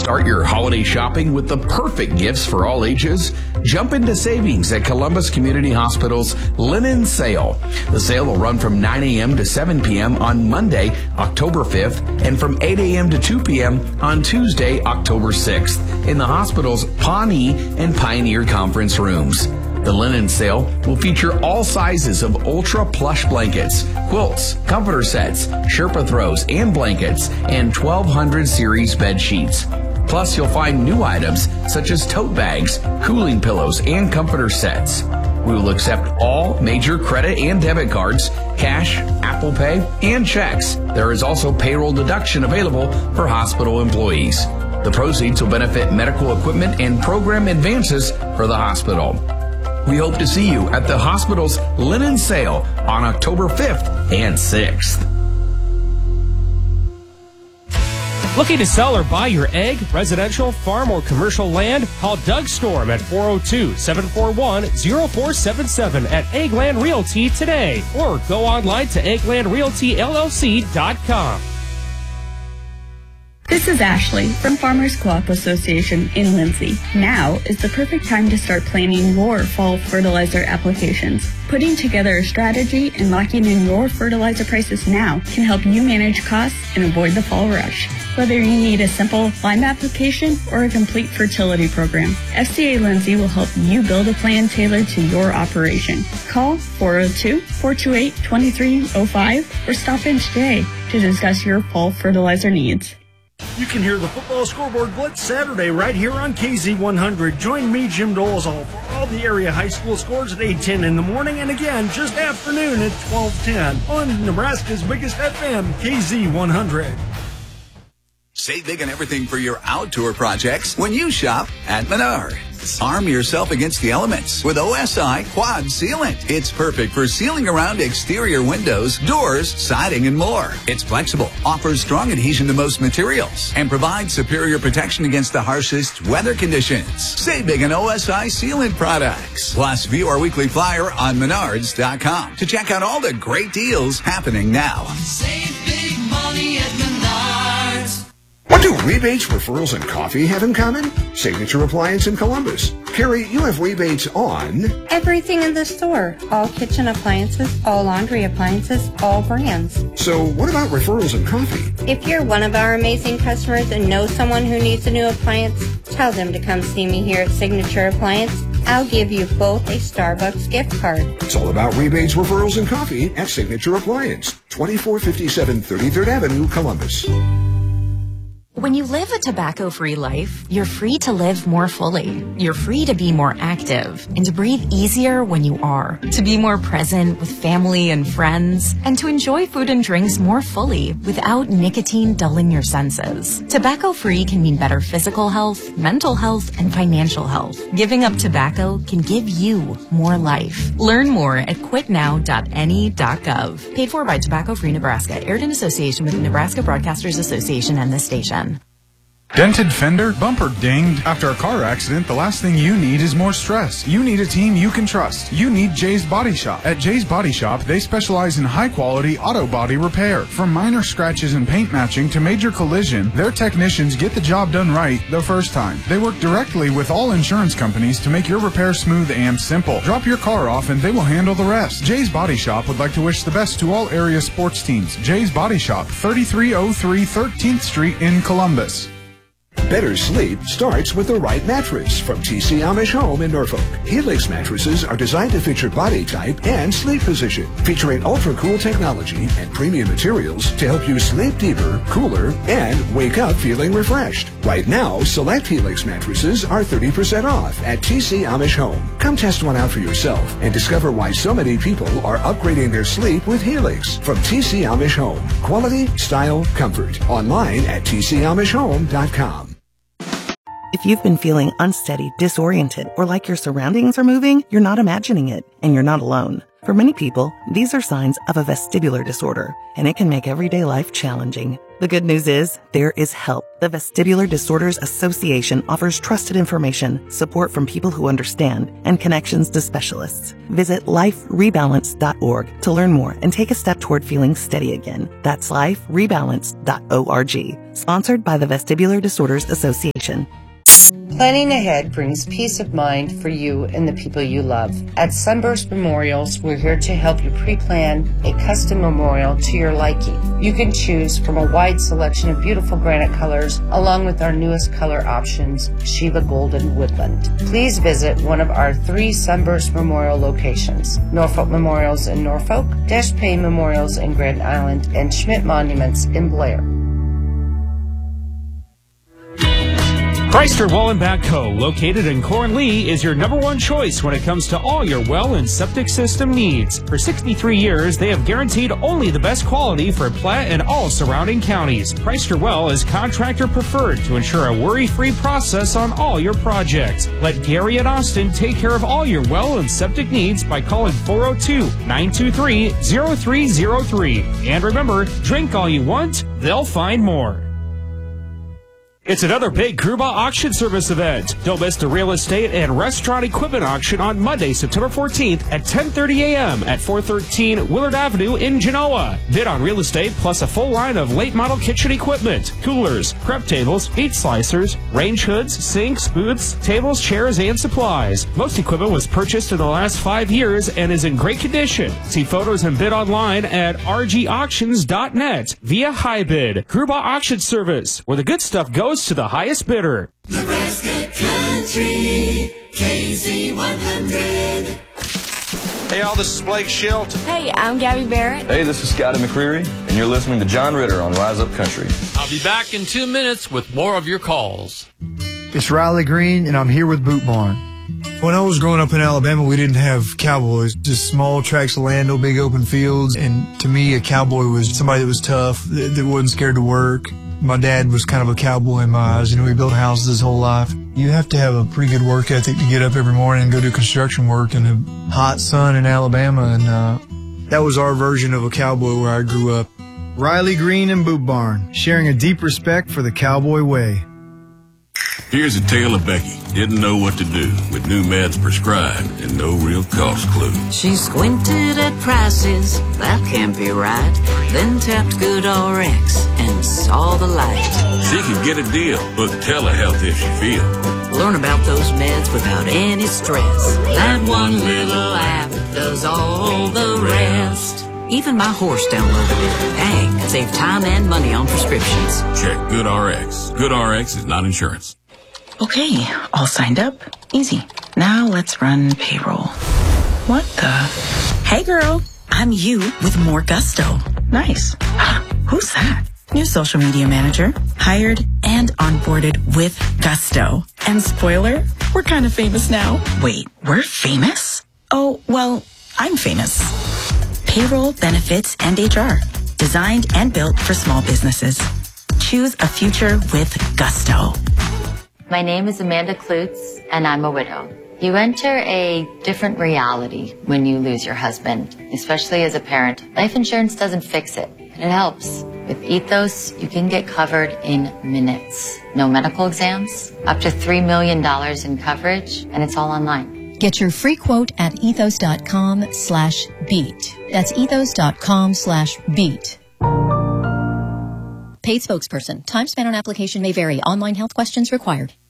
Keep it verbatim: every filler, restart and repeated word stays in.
Start your holiday shopping with the perfect gifts for all ages. Jump into savings at Columbus Community Hospital's Linen Sale. The sale will run from nine a.m. to seven p.m. on Monday, October fifth, and from eight a.m. to two p.m. on Tuesday, October sixth, in the hospital's Pawnee and Pioneer Conference rooms. The linen sale will feature all sizes of ultra plush blankets, quilts, comforter sets, Sherpa throws and blankets, and twelve hundred series bed sheets. Plus, you'll find new items such as tote bags, cooling pillows, and comforter sets. We will accept all major credit and debit cards, cash, Apple Pay, and checks. There is also payroll deduction available for hospital employees. The proceeds will benefit medical equipment and program advances for the hospital. We hope to see you at the hospital's linen sale on October fifth and sixth. Looking to sell or buy your egg, residential, farm, or commercial land? Call Doug Storm at four oh two, seven four one, oh four seven seven at Eggland Realty today, or go online to eggland realty l l c dot com. This is Ashley from Farmers Co-op Association in Lindsay. Now is the perfect time to start planning your fall fertilizer applications. Putting together a strategy and locking in your fertilizer prices now can help you manage costs and avoid the fall rush. Whether you need a simple lime application or a complete fertility program, F C A Lindsay will help you build a plan tailored to your operation. Call four oh two, four two eight, two three oh five or stop in today to discuss your fall fertilizer needs. You can hear the Football Scoreboard Blitz Saturday right here on K Z one hundred. Join me, Jim Dolezal, for all the area high school scores at eight ten in the morning and again just afternoon at twelve ten on Nebraska's biggest F M, K Z one hundred. Save big on everything for your outdoor projects when you shop at Menards. Arm yourself against the elements with O S I Quad Sealant. It's perfect for sealing around exterior windows, doors, siding, and more. It's flexible, offers strong adhesion to most materials, and provides superior protection against the harshest weather conditions. Save big on O S I Sealant products. Plus, view our weekly flyer on menards dot com to check out all the great deals happening now. Save big money at Menards. What do rebates, referrals, and coffee have in common? Signature Appliance in Columbus. Carrie, you have rebates on everything in the store. All kitchen appliances, all laundry appliances, all brands. So what about referrals and coffee? If you're one of our amazing customers and know someone who needs a new appliance, tell them to come see me here at Signature Appliance. I'll give you both a Starbucks gift card. It's all about rebates, referrals, and coffee at Signature Appliance, twenty-four fifty-seven thirty-third Avenue, Columbus. When you live a tobacco-free life, you're free to live more fully. You're free to be more active and to breathe easier when you are, to be more present with family and friends, and to enjoy food and drinks more fully without nicotine dulling your senses. Tobacco-free can mean better physical health, mental health, and financial health. Giving up tobacco can give you more life. Learn more at quit now dot N E dot gov. Paid for by Tobacco Free Nebraska. Aired in association with the Nebraska Broadcasters Association and this station. Dented fender, bumper dinged. After a car accident, the last thing you need is more stress. You need a team you can trust. You need Jay's Body Shop. At Jay's Body Shop, they specialize in high-quality auto body repair. From minor scratches and paint matching to major collision, their technicians get the job done right the first time. They work directly with all insurance companies to make your repair smooth and simple. Drop your car off and they will handle the rest. Jay's Body Shop would like to wish the best to all area sports teams. Jay's Body Shop, thirty-three oh three thirteenth Street in Columbus. Better sleep starts with the right mattress from T C Amish Home in Norfolk. Helix mattresses are designed to fit your body type and sleep position, featuring ultra-cool technology and premium materials to help you sleep deeper, cooler, and wake up feeling refreshed. Right now, select Helix mattresses are thirty percent off at T C Amish Home. Come test one out for yourself and discover why so many people are upgrading their sleep with Helix from T C Amish Home. Quality, style, comfort. Online at T C Amish Home dot com. If you've been feeling unsteady, disoriented, or like your surroundings are moving, you're not imagining it, and you're not alone. For many people, these are signs of a vestibular disorder, and it can make everyday life challenging. The good news is, there is help. The Vestibular Disorders Association offers trusted information, support from people who understand, and connections to specialists. Visit life rebalance dot org to learn more and take a step toward feeling steady again. That's life rebalance dot org. Sponsored by the Vestibular Disorders Association. preparation. Planning ahead brings peace of mind for you and the people you love. At Sunburst Memorials, we're here to help you pre-plan a custom memorial to your liking. You can choose from a wide selection of beautiful granite colors, along with our newest color options, Shiva Golden Woodland. Please visit one of our three Sunburst Memorial locations: Norfolk Memorials in Norfolk, Dash Payne Memorials in Grand Island, and Schmidt Monuments in Blair. Chrysler Well and Backhoe, located in Cornlee, is your number one choice when it comes to all your well and septic system needs. For sixty-three years, they have guaranteed only the best quality for Platte and all surrounding counties. Chrysler Well is contractor preferred to ensure a worry-free process on all your projects. Let Gary and Austin take care of all your well and septic needs by calling four oh two, nine two three, oh three oh three. And remember, drink all you want, they'll find more. It's another big Gruba Auction Service event. Don't miss the real estate and restaurant equipment auction on Monday, September fourteenth at ten thirty a.m. at four thirteen Willard Avenue in Genoa. Bid on real estate plus a full line of late model kitchen equipment, coolers, prep tables, meat slicers, range hoods, sinks, booths, tables, chairs, and supplies. Most equipment was purchased in the last five years and is in great condition. See photos and bid online at r g auctions dot net via HiBid. Gruba Auction Service, where the good stuff goes to the highest bidder. Nebraska Country, K Z one hundred. Hey, all, this is Blake Schilt. Hey, I'm Gabby Barrett. Hey, this is Scotty McCreery, and you're listening to John Ritter on Rise Up Country. I'll be back in two minutes with more of your calls. It's Riley Green, and I'm here with Boot Barn. When I was growing up in Alabama, we didn't have cowboys, just small tracts of land, no big open fields. And to me, a cowboy was somebody that was tough, that, that wasn't scared to work. My dad was kind of a cowboy in my eyes. You know, he built houses his whole life. You have to have a pretty good work ethic to get up every morning and go do construction work in the hot sun in Alabama. And uh, that was our version of a cowboy where I grew up. Riley Green and Boot Barn, sharing a deep respect for the cowboy way. Here's a tale of Becky. Didn't know what to do with new meds prescribed and no real cost clue. She squinted at prices, that can't be right. Then tapped GoodRx and saw the light. She could get a deal, book telehealth if she feels. Learn about those meds without any stress. That one little app does all the rest. Even my horse downloaded it. Hey, save time and money on prescriptions. Check GoodRx. GoodRx is not insurance. Okay, all signed up. Easy. Now let's run payroll. What the? Hey girl, I'm you with more gusto. Nice. Who's that? New social media manager. Hired and onboarded with gusto. And spoiler, we're kind of famous now. Wait, we're famous? Oh, well, I'm famous. Payroll, benefits, and H R. Designed and built for small businesses. Choose a future with gusto. My name is Amanda Klutz, and I'm a widow. You enter a different reality when you lose your husband, especially as a parent. Life insurance doesn't fix it, but it helps. With Ethos, you can get covered in minutes. No medical exams, up to three million dollars in coverage, and it's all online. Get your free quote at ethos.com slash beat. That's ethos.com slash beat. Paid spokesperson. Time spent on application may vary. Online health questions required.